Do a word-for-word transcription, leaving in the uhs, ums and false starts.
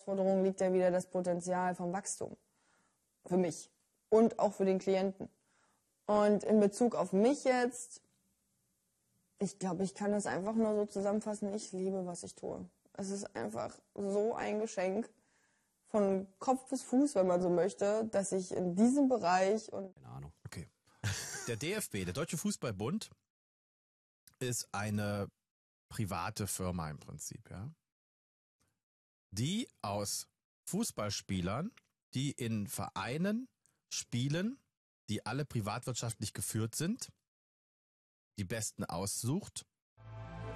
Herausforderung liegt ja wieder das Potenzial vom Wachstum. Für mich. Und auch für den Klienten. Und in Bezug auf mich jetzt, ich glaube, ich kann das einfach nur so zusammenfassen, ich liebe, was ich tue. Es ist einfach so ein Geschenk, von Kopf bis Fuß, wenn man so möchte, dass ich in diesem Bereich und... Keine Ahnung. Okay. Der D F B, der Deutsche Fußballbund, ist eine private Firma im Prinzip, ja, die aus Fußballspielern, die in Vereinen spielen, die alle privatwirtschaftlich geführt sind, die Besten aussucht